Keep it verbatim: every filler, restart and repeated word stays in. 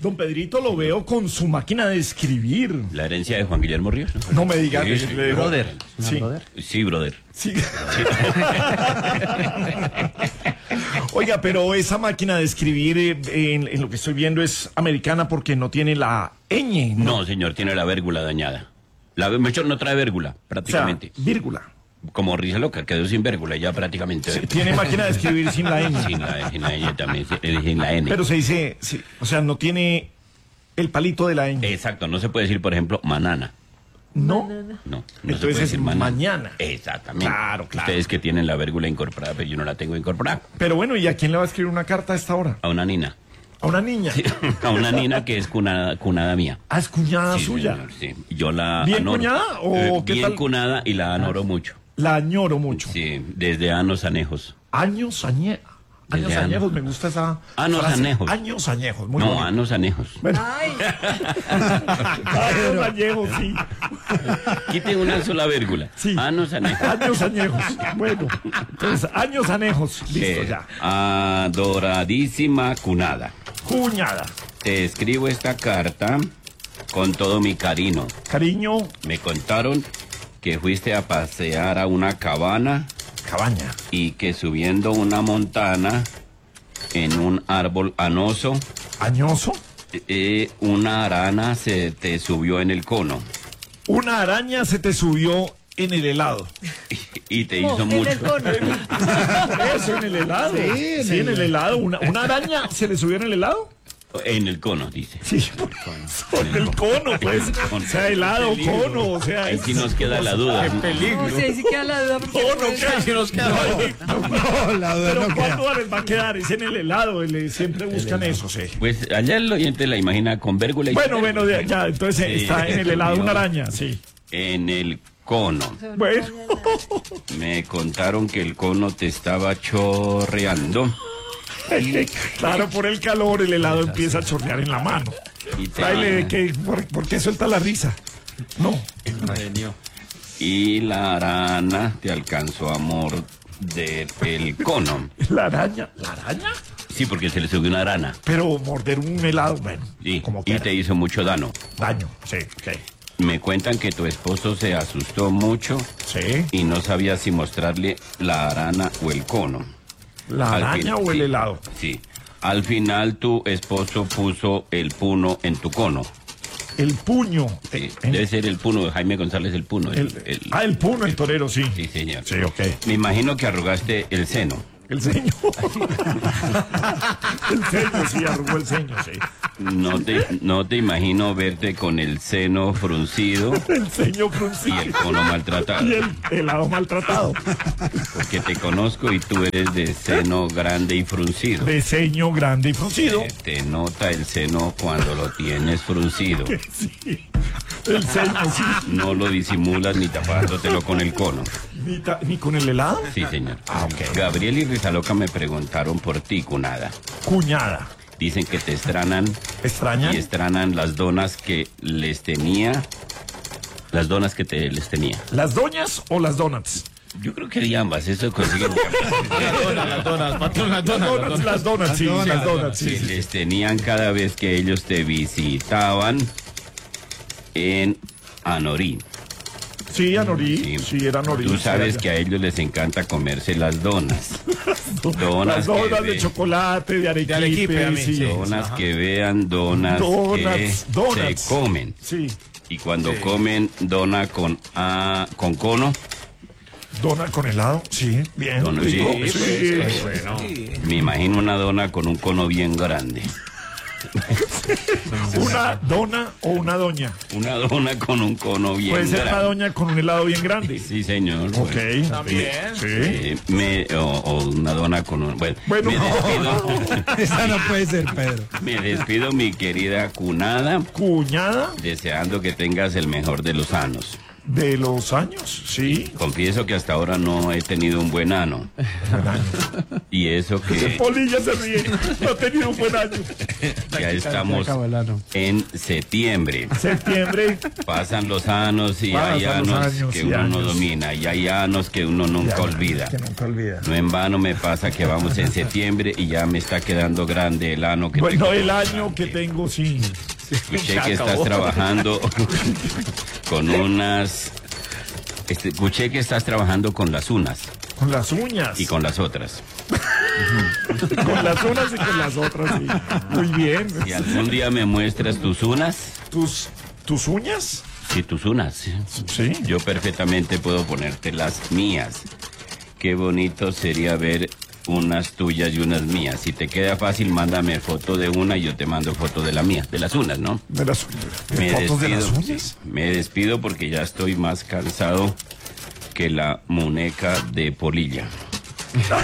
Don Pedrito lo veo con su máquina de escribir. La herencia de Juan Guillermo Ríos. No me digas. Sí, sí, le- Brother. Sí. Brother. Sí, brother. Sí. Oiga, pero esa máquina de escribir, eh, en, en lo que estoy viendo, es americana porque no tiene la ñ, ¿no? No, señor, tiene la vérgula dañada. La mejor no trae vérgula, O sea, prácticamente. vírgula. Como Risa Loca, quedó sin vérgula ya prácticamente. Sí, tiene máquina de escribir sin la ñ. Sin la, sin la ñ también, sin, sin la N. Pero se dice, sí, o sea, no tiene el palito de la ñ. Exacto, no se puede decir, por ejemplo, manana. No. No, no se Entonces puede es decir manana. mañana. Exactamente. Claro, claro. Ustedes que tienen la vérgula incorporada, pero yo no la tengo incorporada. Pero bueno, ¿y a quién le va a escribir una carta a esta hora? A una nina. A una niña. A una nina que es cunada, cunada mía. Ah, es cuñada Sí, suya. señor, sí. Yo la ¿Bien anoro. cuñada o Eh, qué bien tal? cunada y la anoro mucho. La añoro mucho. Sí, desde años anejos. Años añejos. Años Desde añejos, años. me gusta esa. Años frase. añejos. Años añejos, muy No, bonito. años anejos. Bueno, Ay, años añejos, sí. Quite una sola vérgula. Sí. Años anejos. Años añejos. Bueno, entonces, años anejos. Listo, Eh, ya. Adoradísima cunada. Cuñada. Te escribo esta carta con todo mi cariño. Cariño, Me contaron que fuiste a pasear a una cabana cabaña. y que subiendo una montana en un árbol anoso, Añoso. eh, una arana se te subió en el cono Una araña se te subió en el helado. y te no, hizo en mucho. el cono. Eso, en el helado. Sí, en el helado. Una, una araña se le subió en el helado. En el cono, dice. Sí, por eso, en el cono, pues. O sea, helado, cono, o sea. Ahí es- sí nos queda la duda. No sé si queda la duda. porque Cono, puede ¿qué? ser- nos queda. No, la duda Pero no ¿cuándo queda. les va a quedar? Es en el helado, el- siempre buscan eso, sí. Pues allá el oyente la imagina con vérgula y Bueno, bueno, ya, ya, entonces Sí. está en el helado una araña, sí. en el cono. Bueno, Me contaron que el cono te estaba chorreando claro, por el calor el helado empieza a chorrear en la mano. y te, Baile, ¿qué? ¿Por, por qué suelta la risa? No, y la arana te alcanzó a morder el cono. la araña. ¿La araña? Sí, porque se le subió una arana. Pero morder un helado, bueno, Sí, como y que te hizo mucho daño. daño, sí, ok. Me cuentan que tu esposo se asustó mucho Sí, y no sabía si mostrarle la arana o el cono. la Al araña fin- o el sí, helado. Sí. Al final tu esposo puso el puno en tu cono. El puño. Sí, en- debe ser el puno de Jaime González el puno. el- el- el- ah, el puno, el torero, sí. Sí, señor. Sí, ok. Me imagino que arrugaste el seno. El ceño. el ceño, sí, arrugó el ceño, sí. No te, no te imagino verte con el seno fruncido El ceño y fruncido. el cono maltratado. Y el helado maltratado. Porque te conozco y tú eres de seno grande y fruncido. De ceño grande y fruncido. Eh, Te nota el seno cuando lo tienes fruncido. Sí. El ceño, sí. No lo disimulas ni tapándotelo con el cono. Ni, ta- ni con el helado. Sí, señor. Ah, ok. Gabriel y Rizaloca me preguntaron por ti, cunada. Cuñada. Dicen que te extranan ¿Extraña? y extranan las donas que les tenía. Las donas que te les tenía. ¿Las doñas o las donuts? Yo creo que de ambas, eso consiguen. Las donas, patrón, las Las donas. donuts, las donuts, sí, donas, las las donuts, sí, que sí. les tenían cada vez que ellos te visitaban en Anorí. Sí, Anorí, sí, era Anorí. Tú sabes sí, que a ellos les encanta comerse las donas. Donas, Las donas que de ve- chocolate, de arequipe, arequipe, a mí, sí. sí. donas que vean donas, Donuts, que donuts. se comen. Sí, Y cuando comen dona con a, con cono, dona con helado, sí, bien. Dona, rico, sí, sí. Bueno. me imagino una dona con un cono bien grande. Una dona o una doña. Una dona con un cono bien Puede ser una grande. doña con un helado bien grande. Sí, señor. Ok. Bueno. También. Sí. Eh, me, o, o una dona con un... Bueno, Bueno, me, despido, Esa no puede ser, Pedro. me despido, mi querida cunada, Cuñada, deseando que tengas el mejor de los años. De los años, sí. Confieso que hasta ahora no he tenido un buen ano. Buen año. Y eso que Polilla se ríe. No ha tenido un buen año. ya estamos en septiembre. Septiembre. Pasan los años y Pasan hay los años años que y uno no años. domina. Y hay años que uno nunca Ya, olvida. Que nunca olvida. No en vano me pasa que vamos en septiembre y ya me está quedando grande el ano que Bueno, tengo. el año que tengo, sí. Escuché Ya que estás acabó. trabajando con unas... este, escuché que estás trabajando con las unas Con las uñas. y con las otras. Con las unas y con las otras, sí. Muy bien. Si algún día me muestras tus unas, ¿Tus, tus uñas? sí, tus unas, Sí. yo perfectamente puedo ponerte las mías. Qué bonito sería ver unas tuyas y unas mías. Si te queda fácil, mándame foto de una y yo te mando foto de la mía, de las unas, ¿no? De las, Me ¿fotos de las despido, uñas? me despido porque ya estoy más cansado que la muñeca de Polilla.